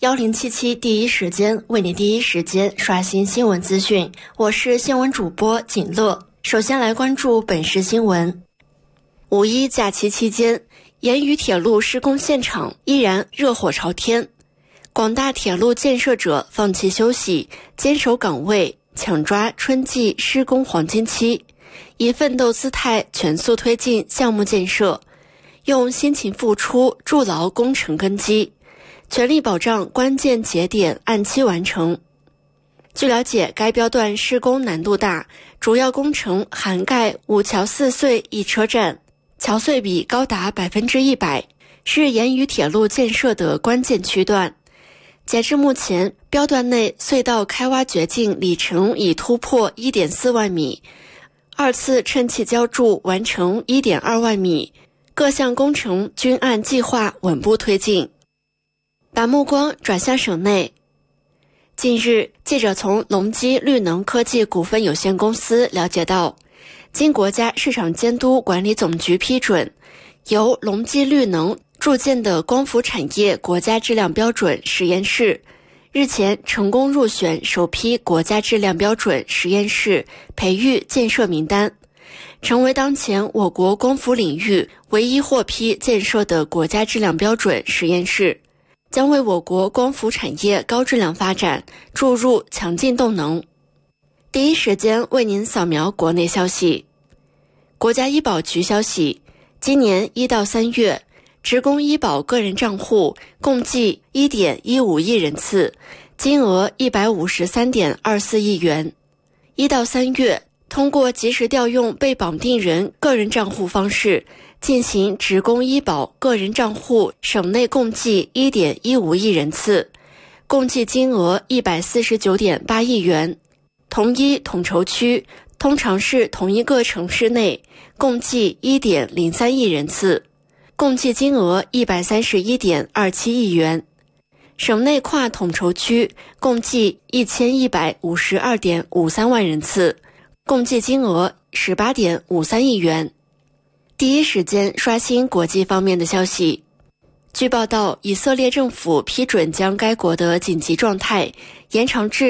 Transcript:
1077第一时间为你第一时间刷新新闻资讯，我是新闻主播景乐。首先来关注本市新闻。五一假期期间，盐渝铁路施工现场依然热火朝天，广大铁路建设者放弃休息，坚守岗位，抢抓春季施工黄金期，以奋斗姿态全速推进项目建设，用辛勤付出筑牢工程根基，全力保障关键节点按期完成。据了解，该标段施工难度大，主要工程涵盖5桥4隧1车站，桥隧比高达100%，是盐渝铁路建设的关键区段。截至目前，标段内隧道开挖掘进里程已突破 1.4 万米，二次趁气浇筑完成 1.2 万米，各项工程均按计划稳步推进。把目光转向省内，近日，记者从隆基绿能科技股份有限公司了解到，经国家市场监督管理总局批准，由隆基绿能铸建的光伏产业国家质量标准实验室，日前成功入选首批国家质量标准实验室培育建设名单，成为当前我国光伏领域唯一获批建设的国家质量标准实验室，将为我国光伏产业高质量发展注入强劲动能。第一时间为您扫描国内消息。国家医保局消息，今年1到3月，职工医保个人账户共计 1.15 亿人次，金额 153.24 亿元。1到3月，通过及时调用被绑定人个人账户方式进行职工医保个人账户省内共计 1.15 亿人次，共计金额 149.8 亿元。同一统筹区、通常市同一个城市内共计 1.03 亿人次，共计金额 131.27 亿元。省内跨统筹区共计 1152.53 万人次，共计金额 18.53 亿元。第一时间刷新国际方面的消息。据报道，以色列政府批准将该国的紧急状态延长至